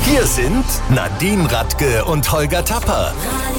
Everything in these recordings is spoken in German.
Hier sind Nadine Radke und Holger Tapper.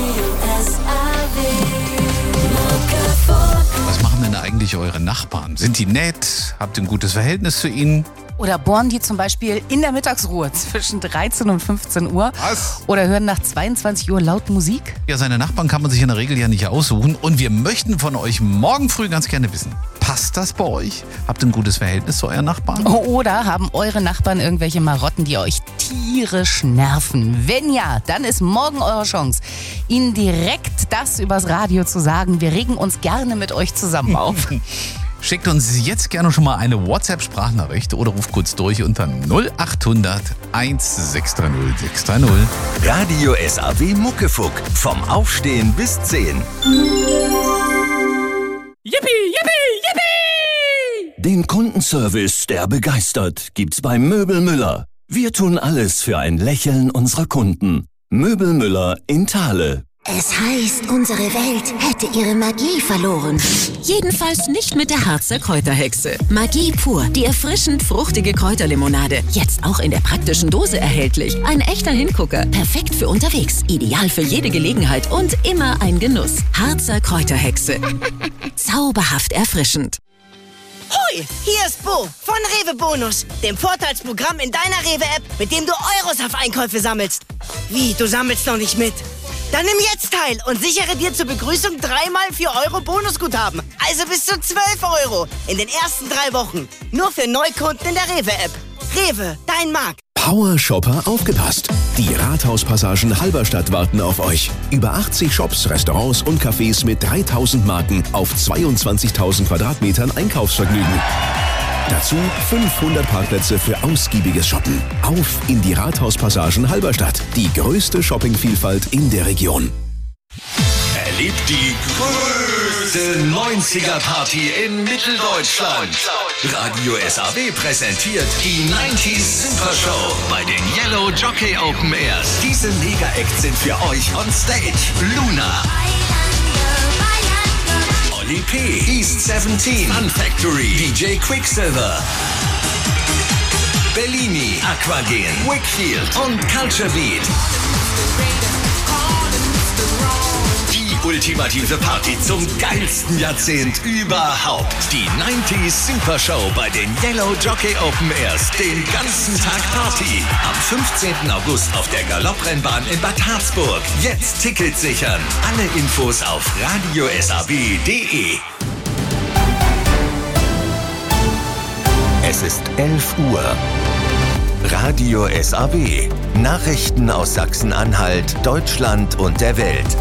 Was machen denn eigentlich eure Nachbarn? Sind die nett? Habt ihr ein gutes Verhältnis zu ihnen? Oder bohren die zum Beispiel in der Mittagsruhe zwischen 13 und 15 Uhr? Was? Oder hören nach 22 Uhr laut Musik? Ja, seine Nachbarn kann man sich in der Regel ja nicht aussuchen. Und wir möchten von euch morgen früh ganz gerne wissen, passt das bei euch? Habt ihr ein gutes Verhältnis zu euren Nachbarn? Oder haben eure Nachbarn irgendwelche Marotten, die euch tierisch nerven? Wenn ja, dann ist morgen eure Chance, ihnen direkt das übers Radio zu sagen. Wir regen uns gerne mit euch zusammen auf. Schickt uns jetzt gerne schon mal eine WhatsApp-Sprachnachricht oder ruft kurz durch unter 0800 1630 630. Radio SAW Muckefuck. Vom Aufstehen bis 10. Yippie, yippie, yippie! Den Kundenservice, der begeistert, gibt's bei Möbel Müller. Wir tun alles für ein Lächeln unserer Kunden. Möbel Müller in Thale. Es heißt, unsere Welt hätte ihre Magie verloren. Jedenfalls nicht mit der Harzer Kräuterhexe. Magie pur, die erfrischend fruchtige Kräuterlimonade. Jetzt auch in der praktischen Dose erhältlich. Ein echter Hingucker. Perfekt für unterwegs. Ideal für jede Gelegenheit und immer ein Genuss. Harzer Kräuterhexe. Zauberhaft erfrischend. Hoi, hier ist Bo von Rewe Bonus, dem Vorteilsprogramm in deiner Rewe-App, mit dem du Euros auf Einkäufe sammelst. Wie, du sammelst noch nicht mit? Dann nimm jetzt teil und sichere dir zur Begrüßung 3x 4 Euro Bonusguthaben. Also bis zu 12 Euro in den ersten 3 Wochen. Nur für Neukunden in der Rewe-App. Rewe, dein Markt. Power Shopper, aufgepasst! Die Rathauspassagen Halberstadt warten auf euch. Über 80 Shops, Restaurants und Cafés mit 3000 Marken auf 22.000 Quadratmetern Einkaufsvergnügen. Dazu 500 Parkplätze für ausgiebiges Shoppen. Auf in die Rathauspassagen Halberstadt. Die größte Shoppingvielfalt in der Region. Erlebt die größte 90er-Party in Mitteldeutschland. Radio SAW präsentiert die 90s Super Show bei den Yellow Jockey Open Airs. Diese Mega-Acts sind für euch on stage. Luna, Oli P, East 17, Fun Factory, DJ Quicksilver, Bellini, Aquagen, Wickfield und Culture Beat. Die ultimative Party zum geilsten Jahrzehnt überhaupt. Die 90s Super Show bei den Yellow Jockey Open Airs. Den ganzen Tag Party. Am 15. August auf der Galopprennbahn in Bad Harzburg. Jetzt Tickets sichern. Alle Infos auf radiosab.de. Es ist 11 Uhr. Radio SAW. Nachrichten aus Sachsen-Anhalt, Deutschland und der Welt.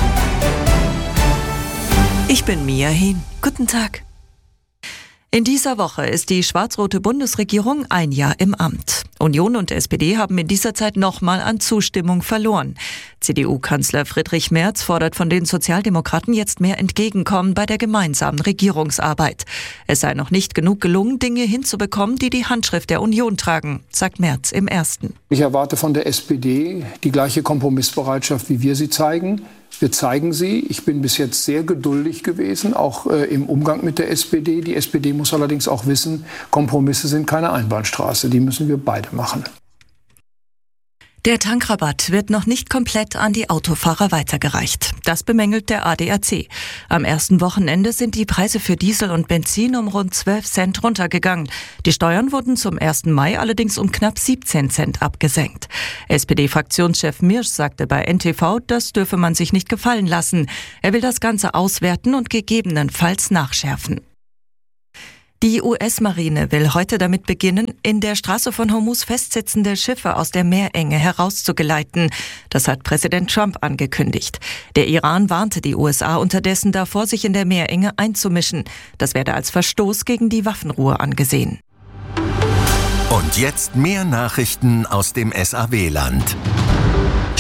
Ich bin Mia Hehn. Guten Tag. In dieser Woche ist die schwarz-rote Bundesregierung ein Jahr im Amt. Union und SPD haben in dieser Zeit nochmal an Zustimmung verloren. CDU-Kanzler Friedrich Merz fordert von den Sozialdemokraten jetzt mehr Entgegenkommen bei der gemeinsamen Regierungsarbeit. Es sei noch nicht genug gelungen, Dinge hinzubekommen, die die Handschrift der Union tragen, sagt Merz im Ersten. Ich erwarte von der SPD die gleiche Kompromissbereitschaft, wie wir sie zeigen. Wir zeigen sie. Ich bin bis jetzt sehr geduldig gewesen, auch im Umgang mit der SPD. Die SPD muss allerdings auch wissen, Kompromisse sind keine Einbahnstraße. Die müssen wir beide machen. Der Tankrabatt wird noch nicht komplett an die Autofahrer weitergereicht. Das bemängelt der ADAC. Am ersten Wochenende sind die Preise für Diesel und Benzin um rund 12 Cent runtergegangen. Die Steuern wurden zum 1. Mai allerdings um knapp 17 Cent abgesenkt. SPD-Fraktionschef Mirsch sagte bei NTV, das dürfe man sich nicht gefallen lassen. Er will das Ganze auswerten und gegebenenfalls nachschärfen. Die US-Marine will heute damit beginnen, in der Straße von Hormuz festsitzende Schiffe aus der Meerenge herauszugeleiten. Das hat Präsident Trump angekündigt. Der Iran warnte die USA unterdessen davor, sich in der Meerenge einzumischen. Das werde als Verstoß gegen die Waffenruhe angesehen. Und jetzt mehr Nachrichten aus dem SAW-Land.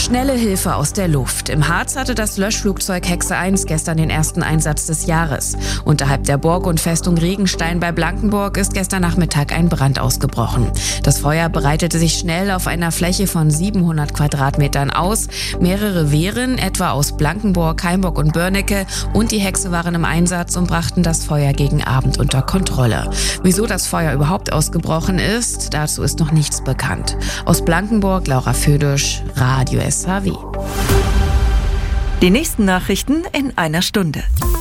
Schnelle Hilfe aus der Luft. Im Harz hatte das Löschflugzeug Hexe 1 gestern den ersten Einsatz des Jahres. Unterhalb der Burg und Festung Regenstein bei Blankenburg ist gestern Nachmittag ein Brand ausgebrochen. Das Feuer breitete sich schnell auf einer Fläche von 700 Quadratmetern aus. Mehrere Wehren, etwa aus Blankenburg, Heimburg und Börnecke, und die Hexe waren im Einsatz und brachten das Feuer gegen Abend unter Kontrolle. Wieso das Feuer überhaupt ausgebrochen ist, dazu ist noch nichts bekannt. Aus Blankenburg, Laura Födisch, Radio SAW. Die nächsten Nachrichten in einer Stunde.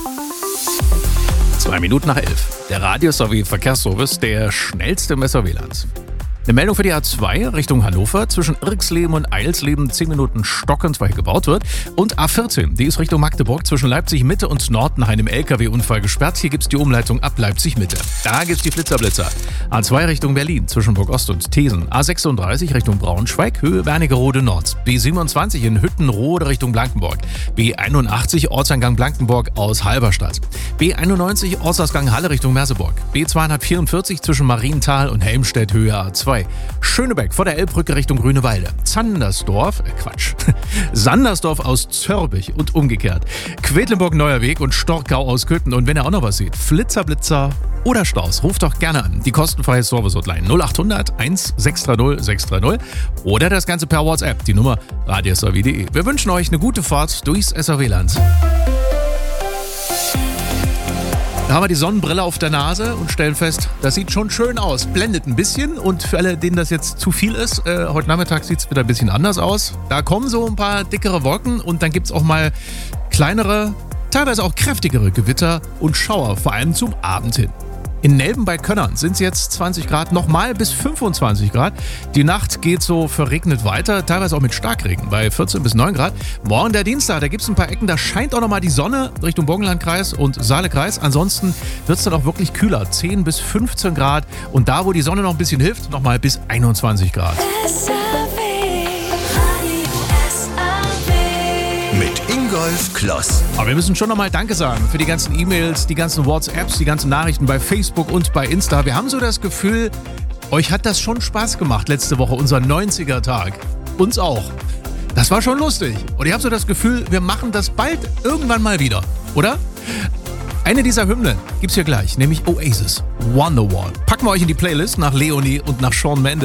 2 Minuten nach 11. Der Radio SAW Verkehrsservice, der schnellste im SAW-Land. Eine Meldung für die A2 Richtung Hannover. Zwischen Irksleben und Eilsleben 10 Minuten stockend, weil gebaut wird. Und A14, die ist Richtung Magdeburg zwischen Leipzig-Mitte und Nordenhain im LKW-Unfall gesperrt. Hier gibt's die Umleitung ab Leipzig-Mitte. Da gibt's die Flitzer-Blitzer. A2 Richtung Berlin zwischen Burg-Ost und Thesen. A36 Richtung Braunschweig, Höhe Wernigerode Nord. B27 in Hüttenrode Richtung Blankenburg. B81 Ortseingang Blankenburg aus Halberstadt. B91 Ortsausgang Halle Richtung Merseburg. B244 zwischen Marienthal und Helmstedt, Höhe A2. Schönebeck vor der Elbbrücke Richtung Grünewalde. Sandersdorf aus Zörbich und umgekehrt. Quedlinburg Neuer Weg und Storkau aus Köthen. Und wenn ihr auch noch was seht, Flitzer oder Staus, ruft doch gerne an. Die kostenfreie Service-Hotline 0800 1630 630 oder das Ganze per WhatsApp, die Nummer radiosaw.de. Wir wünschen euch eine gute Fahrt durchs SAW-Land. Da haben wir die Sonnenbrille auf der Nase und stellen fest, das sieht schon schön aus. Blendet ein bisschen, und für alle, denen das jetzt zu viel ist, heute Nachmittag sieht es wieder ein bisschen anders aus. Da kommen so ein paar dickere Wolken und dann gibt es auch mal kleinere, teilweise auch kräftigere Gewitter und Schauer, vor allem zum Abend hin. In Nelben bei Könnern sind es jetzt 20 Grad, nochmal bis 25 Grad. Die Nacht geht so verregnet weiter, teilweise auch mit Starkregen bei 14 bis 9 Grad. Morgen der Dienstag, da gibt es ein paar Ecken, da scheint auch nochmal die Sonne Richtung Burgenlandkreis und Saalekreis. Ansonsten wird es dann auch wirklich kühler, 10 bis 15 Grad. Und da, wo die Sonne noch ein bisschen hilft, nochmal bis 21 Grad. Mit Ingolf Kloss. Aber wir müssen schon nochmal Danke sagen für die ganzen E-Mails, die ganzen WhatsApps, die ganzen Nachrichten bei Facebook und bei Insta. Wir haben so das Gefühl, euch hat das schon Spaß gemacht letzte Woche, unser 90er-Tag. Uns auch. Das war schon lustig. Und ich habe so das Gefühl, wir machen das bald irgendwann mal wieder, oder? Eine dieser Hymnen gibt's hier gleich, nämlich Oasis, Wonderwall. Packen wir euch in die Playlist nach Leonie und nach Shawn Mendes.